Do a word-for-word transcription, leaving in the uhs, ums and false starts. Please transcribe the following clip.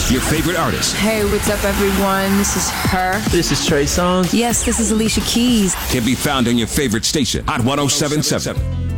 Your favorite artists. Hey, what's up, everyone? This is her. This is Trey Songz. Yes, this is Alicia Keys. Can be found on your favorite station, Hot one oh seven point seven.